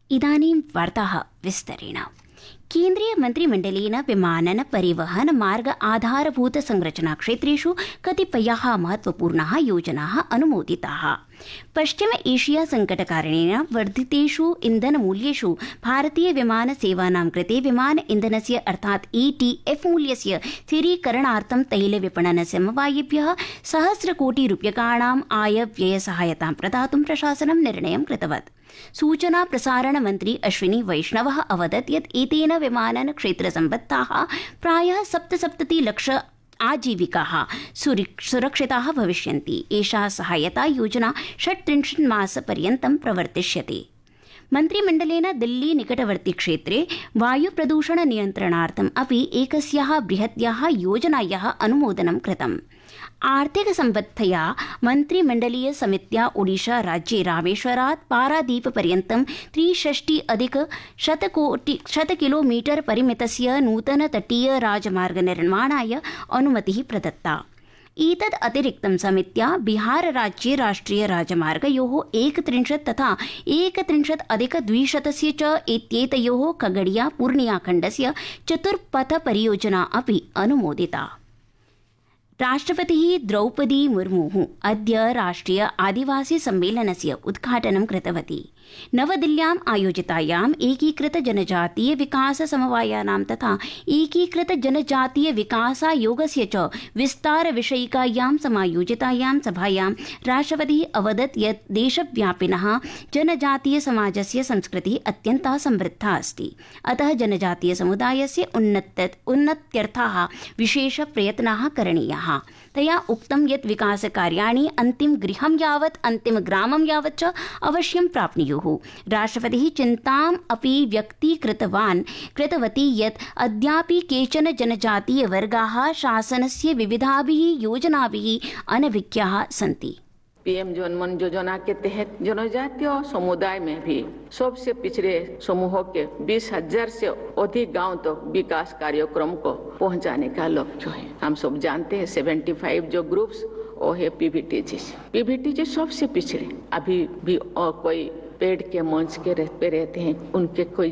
इदानीं वार्ताः विस्तरेण। केन्द्रीय मंत्रिमण्डलेन विमानन परिवहन मार्ग आधारभूत संरचना क्षेत्रेषु कतिपयाः महत्वपूर्णाः योजनाः अनुमोदिताः। पश्चिम एशिया संकटकारणेन वर्धितेषु ईंधनमूल्येषु भारतीय विमान सेवानां कृते विमान ईंधनस्य अर्थात् ETF मूल्यस्य स्थिरीकरणार्थं तैल विपणन समवायेभ्यः सहस्रकोटिरूप्यकाणाम् आय व्यय सहायतां प्रदातुं प्रशासनं निर्णयं कृतवत्। सूचना प्रसारण मन्त्री अश्विनी वैष्णवः अवदत् यत् एतेन विमानन क्षेत्र सम्बद्धाः प्रायः 77 लाख आजीविकाः सुरक्षिताः भविष्यन्ति। एषा सहायता योजना 36 मासपर्यन्तं प्रवर्तिष्यते। मन्त्रिमण्डलेन दिल्ली निकटवर्ती क्षेत्रे वायु प्रदूषण नियन्त्रणार्थम् अपि एकस्याः बृहत्याः योजनायाः अनुमोदनं कृतम्। आर्थिक सम्बद्धया मन्त्रिमण्डलीय समित्या ओडिशा राज्ये रामेश्वरात् पारादीप पर्यन्तं 63 किलोमीटर परिमितस्य नूतन तटीय राजमार्ग निर्माणाय अनुमतिः प्रदत्ता। एतद् अतिरिक्तं समित्या बिहार राज्ये राष्ट्रिय राजमार्गयोः 31 तथा 31+200 च इत्येतयोः खगड़िया पूर्णिया खण्डस्य चतुर्पथ परियोजना अपि अनुमोदिता। राष्ट्रपतिः द्रौपदी मुर्मुः अद्य राष्ट्रिय आदिवासी सम्मेलनस्य उद्घाटनं कृतवती। नवदिल्ल्याम् आयोजितायाम् एकीकृत जनजातीय विकास समवायानां तथा एकीकृत जनजातीय विकासायोगस्य च विस्तार विषयिकायां समायोजितायां सभायां राष्ट्रपतिः अवदत् यत् देशव्यापिनः जनजातीय समाजस्य संस्कृतिः अत्यन्ता समृद्धा अस्ति। अतः जनजातीय समुदायस्य उन्नत्यर्थाः विशेष प्रयत्नाः करणीयाः। तया उक्तं यत् विकासकार्याणि अन्तिम गृहं यावत् अन्तिम ग्रामं यावत् च अवश्यं प्राप्नुयुः। राष्ट्रपतिः चिन्ताम् अपि कृतवती यत् अद्यापि केचन जनजातीय वर्गाः शासनस्य विविधाभिः योजनाभिः अनभिज्ञाः सन्ति। पीएम जनमन योजना के तहत जनजातीय समुदाय में भी सबसे पिछड़े समूहों के 20,000 से अधिक गांव तक विकास कार्यक्रम को पहुंचाने का लक्ष्य है। हम सब जानते हैं 75 जो ग्रुप्स वो है पीवीटीजी सबसे पिछड़े अभी भी और कोई पेड़ के मंच के पे रहते हैं। उनके कोई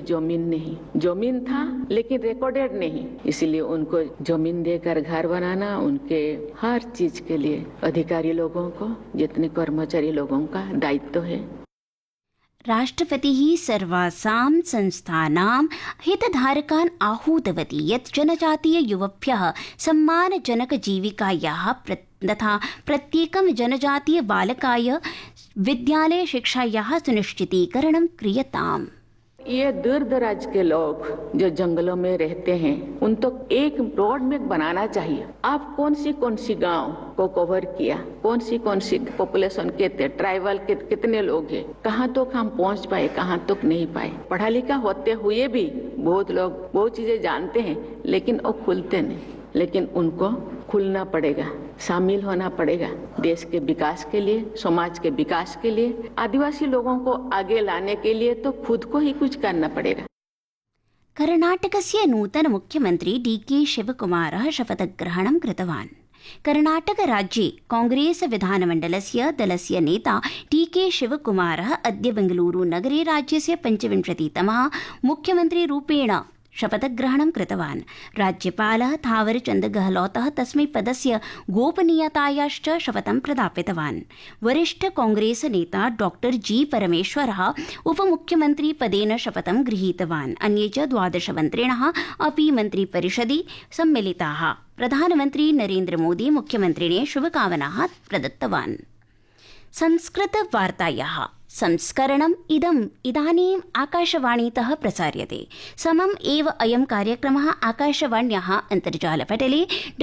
जमीन था लेकिन रिकॉर्डेड नहीं, इसलिए उनको जमीन देकर घर बनाना उनके हर चीज के लिए अधिकारी लोगों को जितने कर्मचारी लोगों का दायित्व है। राष्ट्रपतिः सर्वासां संस्थानां हितधारकान् आहूतवती यत् जनजातीय युवभ्यः सम्मानजनक जीविकायाः तथा प्रत्येकं जनजातीय बालकाय विद्यालय शिक्षायाः सुनिश्चितीकरणं क्रियताम्। ये दूर दराज के लोग जो जंगलों में रहते हैं उन तो एक रोड में बनाना चाहिए। आप कौन सी गांव को कवर किया, कौन सी पॉपुलेशन के थे, ट्राइबल के कितने लोग हैं, कहाँ तक हम पहुँच पाए, कहाँ तक नहीं पाए। पढ़ा लिखा होते हुए भी बहुत लोग बहुत चीजें जानते हैं लेकिन वो खुलते नहीं। लेकिन उनको खुलना पड़ेगा, शामिल होना पड़ेगा देश के विकास के लिए, समाज के विकास के लिए, आदिवासी लोगों को आगे लाने के लिए तो खुद को ही कुछ करना पड़ेगा। कर्णाटकस्य नूतन मुख्यमंत्री DK शिवकुमारः शपथग्रहणं कृतवान्। कर्णाटक राज्ये कांग्रेस विधानमण्डलस्य दलस्य नेता DK शिवकुमारः अद्य बेंगलुरु नगरे राज्यस्य 25तमः मुख्यमन्त्रीरूपेण शपथग्रहणं कृतवान्। राज्यपालः थावरचन्द गहलोतः तस्मै पदस्य गोपनीयतायाश्च शपथं प्रदापितवान्। वरिष्ठ कांग्रेस नेता डॉक्टर G परमेश्वरः उपमुख्यमन्त्री पदेन शपथं गृहीतवान्। अन्ये च 12 मन्त्रिणः अपि मन्त्रिपरिषदि सम्मिलिताः। प्रधानमन्त्री नरेन्द्र मोदी मुख्यमन्त्रिणे शुभकामनाः प्रदत्तवान्। संस्कृत वार्तायाः संस्करणम् इदानीम् आकाशवाणीतः प्रसार्यते। समम् एव अयं कार्यक्रमः आकाशवाण्याः अन्तर्जालपटले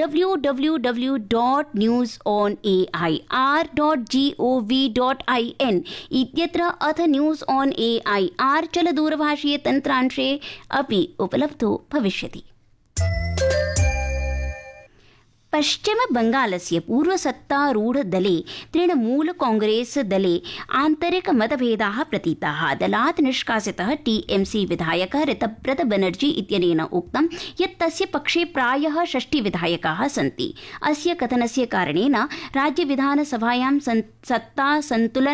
www.newsonair.gov.in इत्यत्र अथ न्यूज़ ऑन AIR चलदूरभाषीय तन्त्रांशे अपि उपलब्धो भविष्यति। पश्चिम बंगालस्य पूर्वसत्तारूढ़ दले तृणमूल कांग्रेस दले आन्तरिक मतभेदाः प्रतीताः। दलात् निष्कासितः TMC विधायकः ऋतव्रत बनर्जी इत्यनेन उक्तं यत् तस्य पक्षे प्रायः 60 विधायकाः सन्ति। अस्य कथनस्य कारणेन राज्य विधानसभायां सत्ता सन्तुलन